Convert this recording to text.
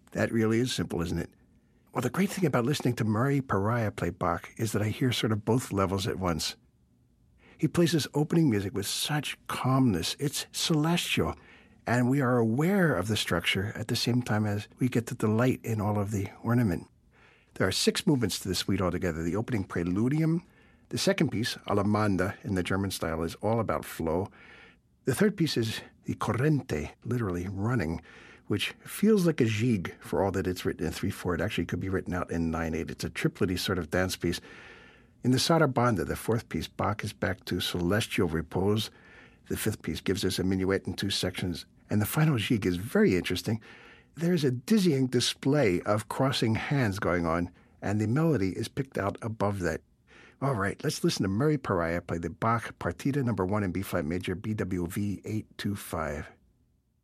That really is simple, isn't it? Well, the great thing about listening to Murray Pariah play Bach is that I hear sort of both levels at once. He plays this opening music with such calmness. It's celestial, and we are aware of the structure at the same time as we get to delight in all of the ornament. There are 6 movements to the suite altogether. The opening preludium, the second piece, Allemande in the German style, is all about flow. The third piece is the corrente, literally running, which feels like a gigue for all that it's written in 3/4. It actually could be written out in 9/8. It's a triplety sort of dance piece. In the Sarabande, the fourth piece, Bach is back to celestial repose. The fifth piece gives us a minuet in 2 sections. And the final gigue is very interesting. There's a dizzying display of crossing hands going on, and the melody is picked out above that. All right, let's listen to Murray Pariah play the Bach Partita No. 1 in B-flat major, BWV 825.